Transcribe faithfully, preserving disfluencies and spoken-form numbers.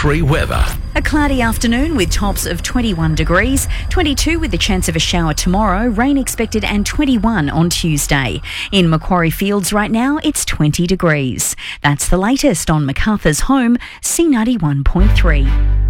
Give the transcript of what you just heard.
three weather. A cloudy afternoon with tops of twenty-one degrees, twenty-two with the chance of a shower tomorrow, rain expected, and twenty-one on Tuesday. In Macquarie Fields right now, it's twenty degrees. That's the latest on Macarthur's Home, C ninety-one point three.